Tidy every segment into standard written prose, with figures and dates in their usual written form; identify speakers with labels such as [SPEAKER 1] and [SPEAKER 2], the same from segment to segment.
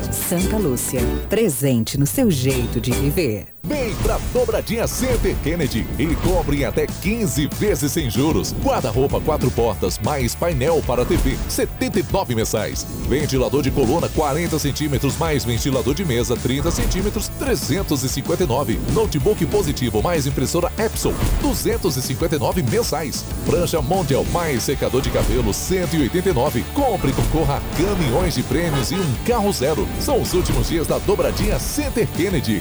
[SPEAKER 1] Santa Lúcia, presente no seu jeito de viver.
[SPEAKER 2] Vem pra Dobradinha Center Kennedy e compre em até 15 vezes sem juros. Guarda-roupa 4 portas mais painel para TV, 79 mensais. Ventilador de coluna 40 centímetros mais ventilador de mesa 30 centímetros, 359. Notebook positivo mais impressora Epson, 259 mensais. Prancha Mondial mais secador de cabelo, 189. Compre e concorra a caminhões de prêmios e um carro zero. São os últimos dias da Dobradinha Center Kennedy.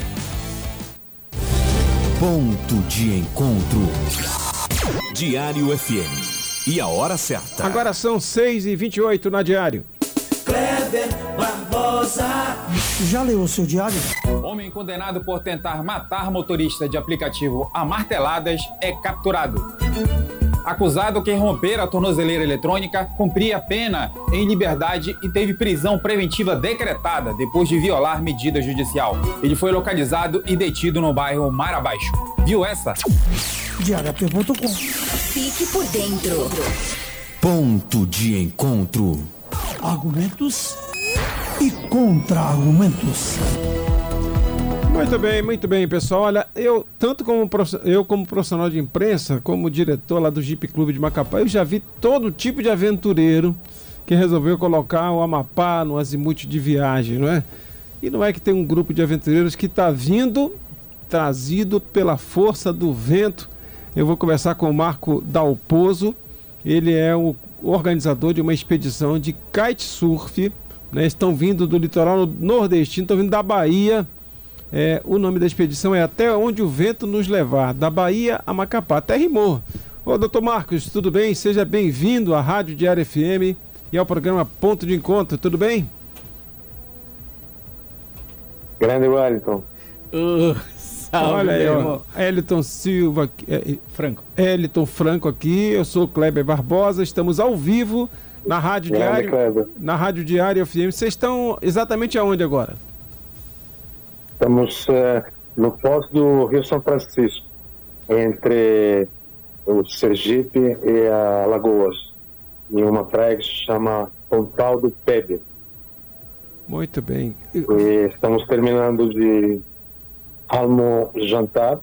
[SPEAKER 3] Ponto de encontro. Diário FM. E a hora certa.
[SPEAKER 4] Agora são 6h28 na Diário.
[SPEAKER 5] Kleber Barbosa.
[SPEAKER 6] Já leu o seu diário?
[SPEAKER 7] Homem condenado por tentar matar motorista de aplicativo a marteladas é capturado. Acusado que romper a tornozeleira eletrônica, cumpria pena em liberdade e teve prisão preventiva decretada depois de violar medida judicial. Ele foi localizado e detido no bairro Mar Abaixo. Viu essa?
[SPEAKER 6] Diariap.com.
[SPEAKER 1] Fique por dentro.
[SPEAKER 3] Ponto de encontro.
[SPEAKER 6] Argumentos e contra-argumentos.
[SPEAKER 4] Muito bem, pessoal. Olha, eu como profissional de imprensa, como diretor lá do Jeep Clube de Macapá, eu já vi todo tipo de aventureiro que resolveu colocar o Amapá no azimuth de viagem, não é? E não é que tem um grupo de aventureiros que está vindo, trazido pela força do vento. Eu vou conversar com o Marco Dalpozo. Ele é o organizador de uma expedição de kitesurf, né? Estão vindo do litoral nordestino, estão vindo da Bahia. O nome da expedição é Até Onde o Vento Nos Levar, da Bahia a Macapá. Até rimou. Ô, doutor Marcos, tudo bem? Seja bem-vindo à Rádio Diário FM e ao programa Ponto de Encontro, tudo bem?
[SPEAKER 8] Grande Wellington.
[SPEAKER 4] Salve, olha aí, ó, Eliton Silva, Eliton Franco aqui, eu sou o Kleber Barbosa, estamos ao vivo na Rádio Diário, na Rádio Diário FM. Vocês estão exatamente aonde agora?
[SPEAKER 8] Estamos no Foz do Rio São Francisco, entre o Sergipe e a Alagoas, em uma praia que se chama Pontal do Pebe.
[SPEAKER 4] Muito bem.
[SPEAKER 8] E estamos terminando de jantar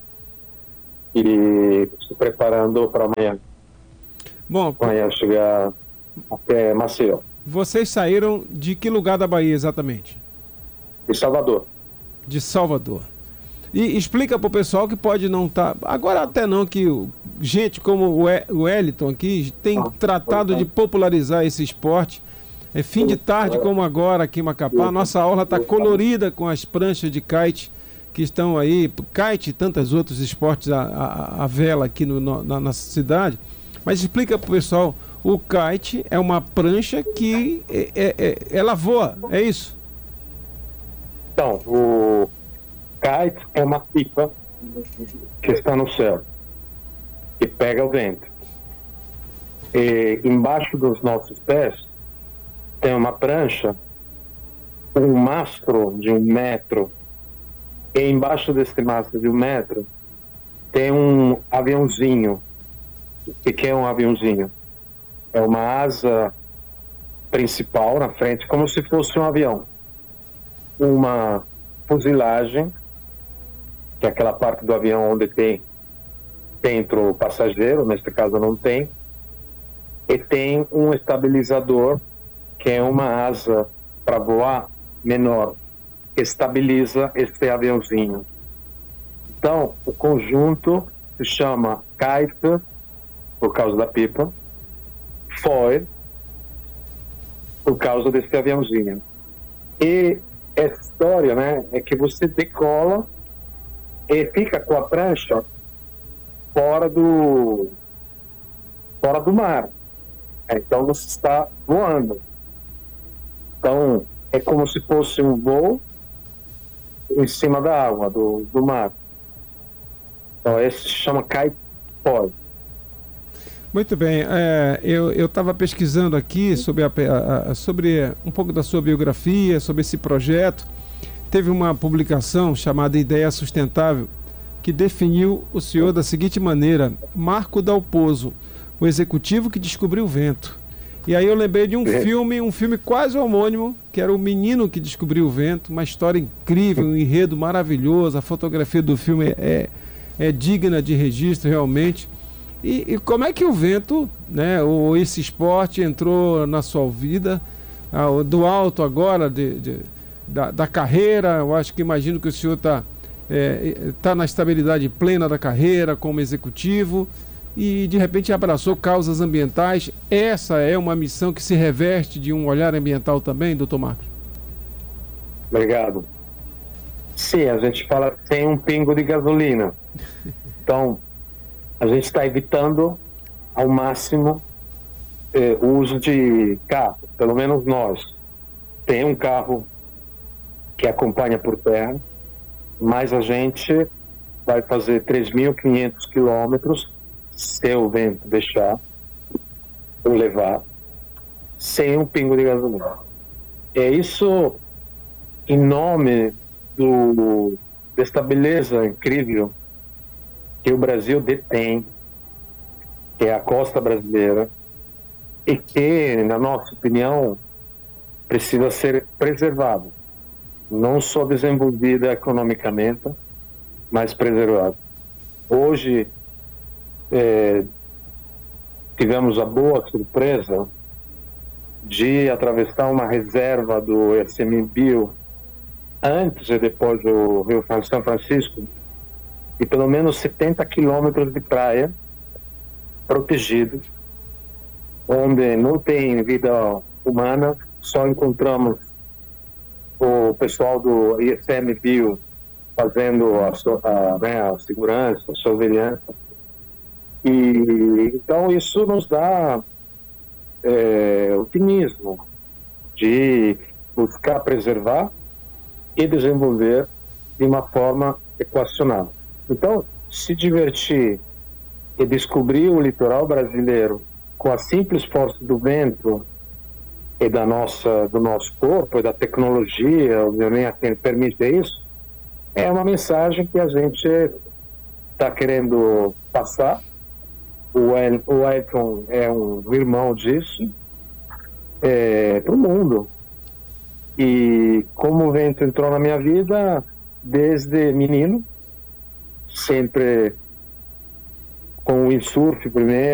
[SPEAKER 8] e se preparando para amanhã.
[SPEAKER 4] Bom,
[SPEAKER 8] amanhã chegar até Maceió.
[SPEAKER 4] Vocês saíram de que lugar da Bahia exatamente?
[SPEAKER 8] De Salvador.
[SPEAKER 4] De Salvador. E explica para o pessoal que pode não estar... Agora até não, que gente como o Wellington aqui tem tratado de popularizar esse esporte. É fim de tarde como agora aqui em Macapá. Nossa aula está colorida com as pranchas de kite que estão aí. Kite e tantos outros esportes a vela aqui na cidade. Mas explica para o pessoal, o kite é uma prancha que ela voa, é isso?
[SPEAKER 8] Então, o kite é uma pipa que está no céu, que pega o vento. E embaixo dos nossos pés tem uma prancha, um mastro de 1 metro, e embaixo desse mastro de 1 metro tem um aviãozinho. O que é um aviãozinho? É uma asa principal na frente, como se fosse um avião. Uma fuselagem, que é aquela parte do avião onde tem dentro o passageiro, neste caso não tem, e tem um estabilizador, que é uma asa para voar menor, que estabiliza esse aviãozinho. Então, o conjunto se chama kite, por causa da pipa, foil, por causa desse aviãozinho. E essa história, né, é que você decola e fica com a prancha fora do mar. Então você está voando. Então é como se fosse um voo em cima da água, do mar. Então esse se chama kite foil.
[SPEAKER 4] Muito bem, eu estava pesquisando aqui sobre um pouco da sua biografia, sobre esse projeto. Teve uma publicação chamada Ideia Sustentável, que definiu o senhor da seguinte maneira: Marco Dalpozo, o executivo que descobriu o vento. E aí eu lembrei de um filme quase homônimo, que era O Menino que Descobriu o Vento, uma história incrível, um enredo maravilhoso, a fotografia do filme é digna de registro realmente. E como é que o vento, né, ou esse esporte entrou na sua vida, do alto agora, da carreira? Eu acho que imagino que o senhor tá na estabilidade plena da carreira como executivo e de repente abraçou causas ambientais. Essa é uma missão que se reveste de um olhar ambiental também, doutor Marcos?
[SPEAKER 8] Obrigado. Sim, a gente fala sem um pingo de gasolina. Então, a gente está evitando ao máximo o uso de carro. Pelo menos nós. Tem um carro que acompanha por terra, mas a gente vai fazer 3.500 quilômetros, se o vento deixar, ou levar, sem um pingo de gasolina. É isso em nome desta beleza incrível que o Brasil detém, que é a costa brasileira, e que, na nossa opinião, precisa ser preservada. Não só desenvolvida economicamente, mas preservada. Hoje, tivemos a boa surpresa de atravessar uma reserva do ICMBio antes e depois do Rio São Francisco, de pelo menos 70 quilômetros de praia protegidos, onde não tem vida humana, só encontramos o pessoal do ICMBio fazendo a segurança, a surveillance. E então isso nos dá otimismo de buscar preservar e desenvolver de uma forma equacional. Então, se divertir e descobrir o litoral brasileiro com a simples força do vento e do nosso corpo e da tecnologia, obviamente, que permite isso, é uma mensagem que a gente está querendo passar. O Elton é um irmão disso para o mundo. E como o vento entrou na minha vida desde menino, sempre com o windsurf primeiro,